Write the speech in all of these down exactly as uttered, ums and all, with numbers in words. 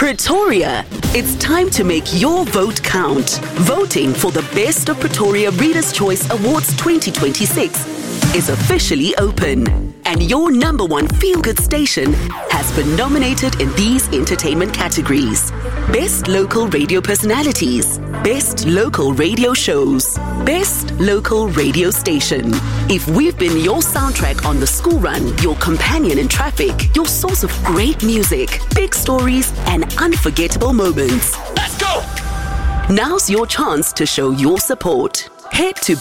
Pretoria, it's time to make your vote count. Voting for the Best of Pretoria Reader's Choice Awards twenty twenty-six is officially open. And your number one feel-good station has been nominated in these entertainment categories. Best Local Radio Personalities, Best Local Radio Shows, Best Local Radio Station. If we've been your soundtrack on the school run, your companion in traffic, your source of great music, big stories, and unforgettable moments. Let's go! Now's your chance to show your support. Head to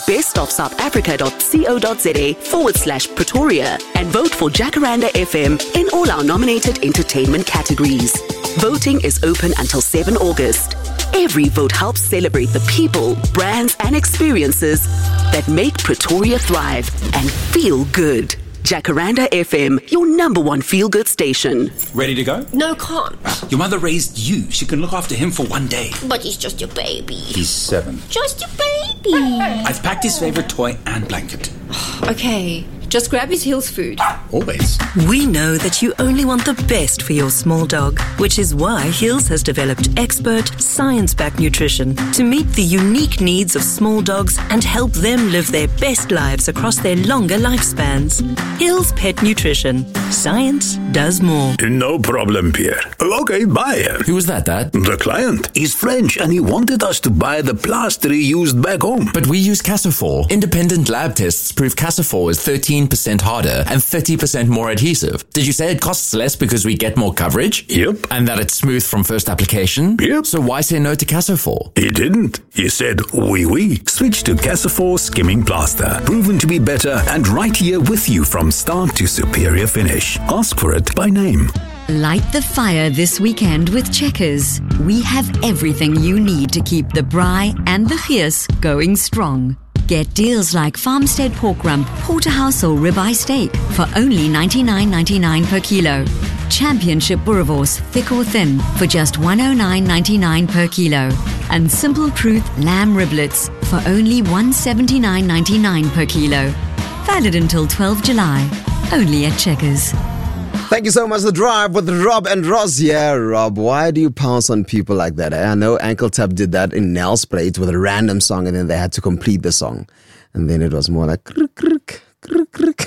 bestofsouthafrica.co.za forward slash Pretoria and vote for Jacaranda F M in all our nominated entertainment categories. Voting is open until the seventh of August. Every vote helps celebrate the people, brands, and experiences that make Pretoria thrive and feel good. Jacaranda F M, your number one feel-good station. Ready to go? No, can't. Your mother raised you. She can look after him for one day. But he's just your baby. He's seven. Just your baby. I've packed his favorite toy and blanket. Okay, just grab his Hills food. Always. We know that you only want the best for your small dog, which is why Hills has developed expert, science-backed nutrition to meet the unique needs of small dogs and help them live their best lives across their longer lifespans. Hills Pet Nutrition. Science does more. No problem, Pierre. Okay, bye. Who was that, Dad? The client. He's French and he wanted us to buy the plaster he used back home. But we use Casafor. Independent lab tests prove Casafor is thirteen percent harder and thirty percent more adhesive. Did you say it costs less because we get more coverage? Yep. And that it's smooth from first application? Yep. So why say no to Casafor? He didn't. He said, oui, oui. Switch to Casafor Skimming Plaster. Proven to be better and right here with you from start to superior finish. Ask for it by name. Light the fire this weekend with Checkers. We have everything you need to keep the braai and the gees going strong. Get deals like Farmstead pork rump, porterhouse or ribeye steak for only ninety-nine ninety-nine per kilo. Championship boerewors, thick or thin, for just one oh nine ninety-nine per kilo. And Simple Truth lamb riblets for only one seventy-nine ninety-nine per kilo. Valid until the twelfth of July. Only at Checkers. Thank you so much. The Drive with Rob and Roz. Yeah, Rob, why do you pounce on people like that? Eh? I know Ankle Tap did that in Nelspruit with a random song and then they had to complete the song. And then it was more like... Kruk, kruk, kruk, kruk.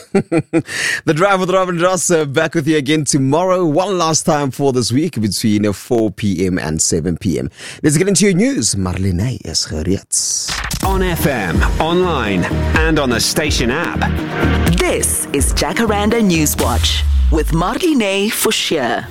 The Drive with Rob and Roz, uh, back with you again tomorrow. One last time for this week between uh, four p.m. and seven p.m. Let's get into your news. Marlene is gereed. On F M, online, and on the station app. This is Jacaranda Newswatch with Marlene Forshire.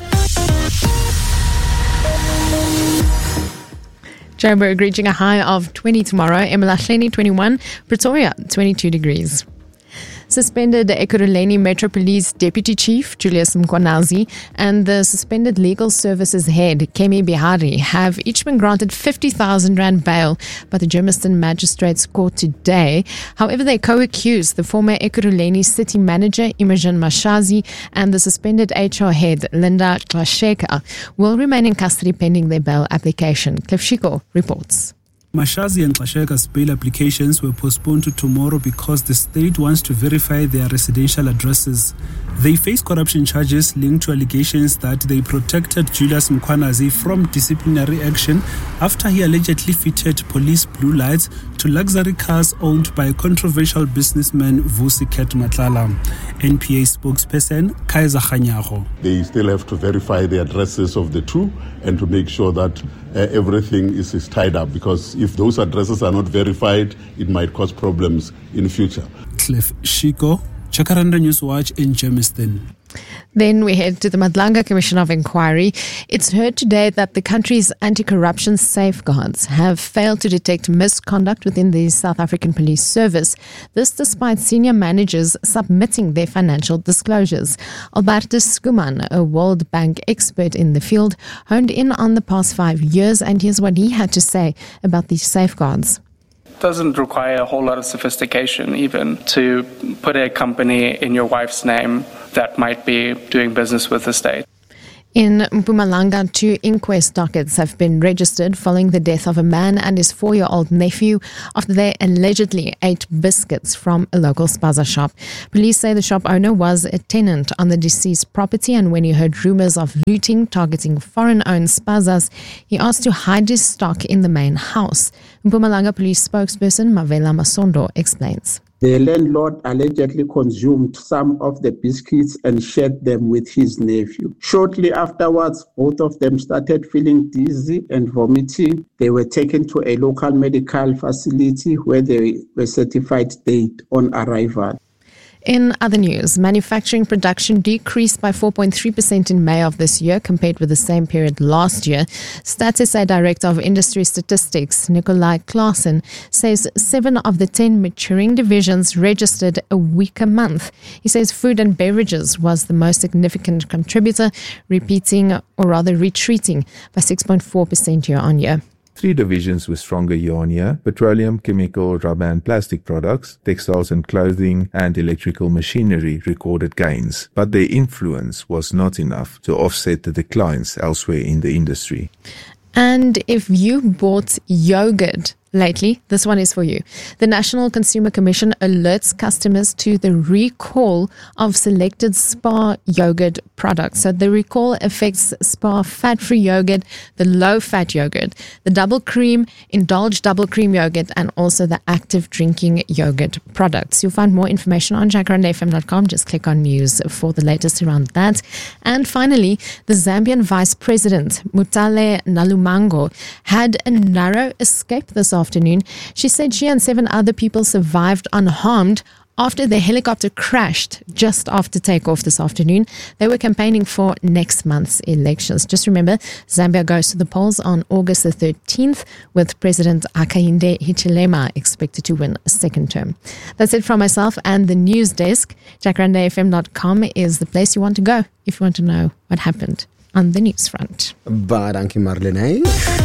Joburg reaching a high of twenty tomorrow. Emalahleni twenty-one. Pretoria twenty-two degrees. Suspended Ekurhuleni Metro Police Deputy Chief Julius Mkwanazi and the suspended Legal Services Head Kemi Bihari have each been granted fifty thousand rand bail by the Germiston Magistrates Court today. However, they co-accused the former Ekurhuleni City Manager Imogen Mashazi and the suspended H R Head Linda Klasheka will remain in custody pending their bail application. Cliff Shiko reports. Mashazi and Klasheka's bail applications were postponed to tomorrow because the state wants to verify their residential addresses. They face corruption charges linked to allegations that they protected Julius Mkwanazi from disciplinary action after he allegedly fitted police blue lights to luxury cars owned by controversial businessman Vusiket Matlala. N P A spokesperson Kaiser Khanyago. They still have to verify the addresses of the two and to make sure that uh, everything is, is tied up, because if those addresses are not verified, it might cause problems in the future. Cliff Shiko, Jacaranda Newswatch in Germiston. Then we head to the Madlanga Commission of Inquiry. It's heard today that the country's anti-corruption safeguards have failed to detect misconduct within the South African Police Service. This despite senior managers submitting their financial disclosures. Albertus Skuman, a World Bank expert in the field, honed in on the past five years, and here's what he had to say about these safeguards. Doesn't require a whole lot of sophistication even to put a company in your wife's name that might be doing business with the state. In Mpumalanga, two inquest dockets have been registered following the death of a man and his four-year-old nephew after they allegedly ate biscuits from a local spaza shop. Police say the shop owner was a tenant on the deceased property, and when he heard rumours of looting targeting foreign-owned spazas, he asked to hide his stock in the main house. Mpumalanga police spokesperson Mavela Masondo explains. The landlord allegedly consumed some of the biscuits and shared them with his nephew. Shortly afterwards, both of them started feeling dizzy and vomiting. They were taken to a local medical facility where they were certified dead on arrival. In other news, manufacturing production decreased by four point three percent in May of this year compared with the same period last year. Stats S A Director of Industry Statistics, Nikolai Klaassen, says seven of the ten maturing divisions registered a weaker month. He says food and beverages was the most significant contributor, repeating or rather retreating by six point four percent year on year. Three divisions were stronger year-on-year: petroleum, chemical, rubber and plastic products, textiles and clothing, and electrical machinery recorded gains. But their influence was not enough to offset the declines elsewhere in the industry. And if you bought yogurt lately, this one is for you. The National Consumer Commission alerts customers to the recall of selected Spar yogurt products. So the recall affects Spar fat-free yogurt, the low-fat yogurt, the double cream, Indulge double cream yogurt, and also the active drinking yogurt products. You'll find more information on jacaranda f m dot com. Just click on news for the latest around that. And finally, the Zambian Vice President, Mutale Nalumango, had a narrow escape this afternoon. She said she and seven other people survived unharmed after the helicopter crashed just after takeoff this afternoon. They were campaigning for next month's elections. Just remember, Zambia goes to the polls on August the thirteenth, with President Hakainde Hichilema expected to win a second term. That's it from myself and the news desk. jacaranda f m dot com is the place you want to go if you want to know what happened on the news front. Baie dankie Marlene.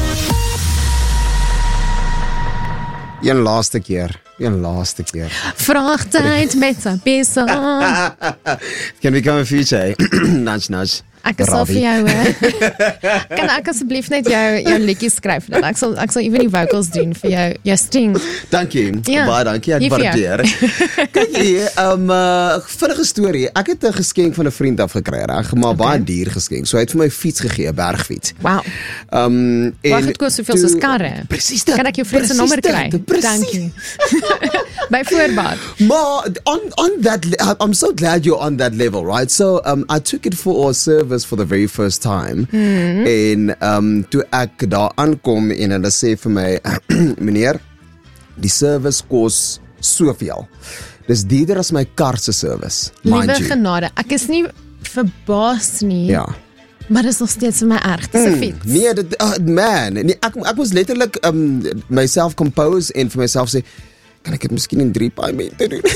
Een laaste keer. Een laaste keer. Vraagtyd met Sabisa. Can we come a feature? Nudge, nudge. Ek is al vir jou, hè. Kan ek asseblief net jou, jou liedjie skryf? Dan ek sal, ek sal even die vocals doen vir jou, jou sting. Dankie, ja, baie dankie, ek waardeer. Kyk hier, um, uh, vinnige storie, ek het 'n geskenk van 'n vriend afgekry, reg, maar okay. baie duur geskenk, so hy het vir my fiets gegee, 'n bergfiets. Wow. Um, Wat het kos soveel soos karre? Precies dit. Kan ek jou vriend se nommer kry? Dankie. By voorbaat. Maar on, on that, I'm so glad you're on that level, right? So um, I took it for a service for the very first time. Mm-hmm. En um, toe ek daar aankom en hulle sê vir my, meneer, die service kos soveel. Dis duurder as my kar se service. Liewe genade, ek is nie verbaas nie. Ja. Maar dit is nog steeds vir my erg, dis 'n fiets. Nee, dit, uh, man, nee, ek, ek was letterlik um, myself compose en vir myself sê, kan ek het miskien in drie paaiemente doen?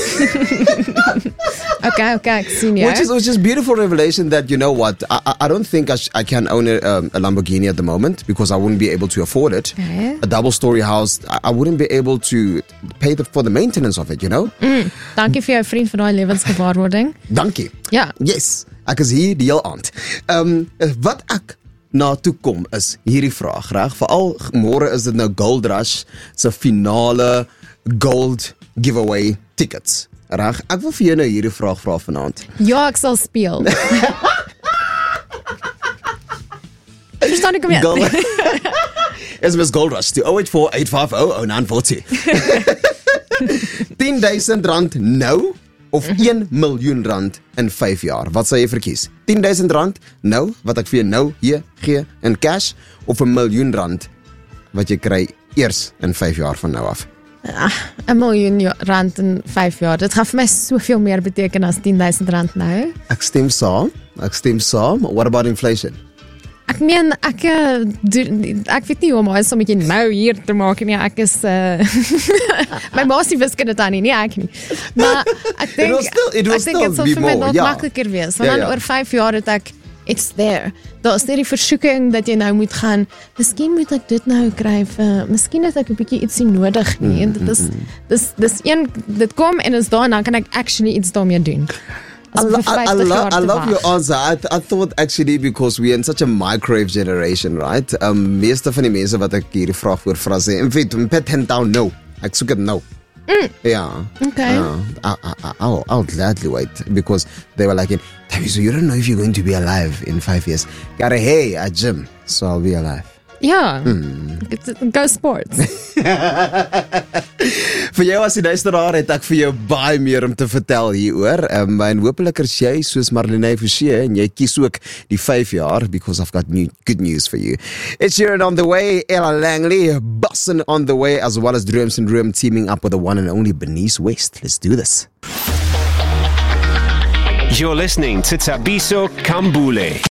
okay, okay, ek sien jou. Which is, which is beautiful revelation that, you know what, I, I don't think I, sh- I can own a, um, a Lamborghini at the moment because I wouldn't be able to afford it. Okay. A double story house, I, I wouldn't be able to pay the, for the maintenance of it, you know? Mm, dankie vir jou vriend vir daai lewensgewaarwording. Dankie. Ja. Yes, ek is hier die heel aand. Um, wat ek na toe kom is hierdie vraag, reg? Veral môre is dit nou Gold Rush se finale gold giveaway tickets. Reg? Ek wil vir jou nou hierdie vraag vra vanaand. Ja, ek sal speel. Verstaan ek hom nie? S M S Gold Rush to zero eight four eight five zero zero nine four two. tien duisend rand nou of een miljoen rand in vyf jaar. Wat sal jy verkies? tien duisend rand nou, wat ek vir jou nou hier gee in cash, of 'n miljoen rand wat jy kry eers in vyf jaar van nou af? Ah, 'n miljoen rand in vyf jaar. Dit gaan vir my soveel meer beteken as tien duisend rand nou. Ek stem saam. Ek stem saam. What about inflation? Ek meen, ek doen, ek weet nie hoe om my sommetjie nou hier te maak nie. Ek is uh, my ma se wiskunde tannie, nie ek nie. Maar ek dink ek dink dit sal vir my nog ja. makliker wees. Want ja, dan ja. oor vyf jaar het ek it's there. Daar is nie die versoeking dat jy nou moet gaan, miskien moet ek dit nou kry vir, miskien het ek 'n bietjie ietsie nodig nie. En dit is dis dis een dit kom en is daar en dan kan ek actually iets daarmee doen. I, lo- I, I, vyftig lo- jaar I te love wag. your answer. I, th- I thought actually because we're in such a microwave generation, right? Um, meeste van die mense wat ek hierdie vraag voor vra sê, in fact, pet hand down, no. Ek soek dit nou. Mm. Yeah. Okay. Yeah. I, I, I'll, I'll gladly wait because they were like, so you don't know if you're going to be alive in five years. Gotta hey, a gym, so I'll be alive. Ja, mm. Go sports. Vir jou as die luisteraar het ek vir jou baie meer om te vertel hieroor. Um, en hopelik is jy soos Marlene Forsie en jy kies ook die vyf jaar because I've got new, good news for you. It's Sheeran on the way, Ella Langley, Bussin' on the way, as well as Droom Syndrome teaming up with the one and only Bernice West. Let's do this. You're listening to Tabiso Kambule.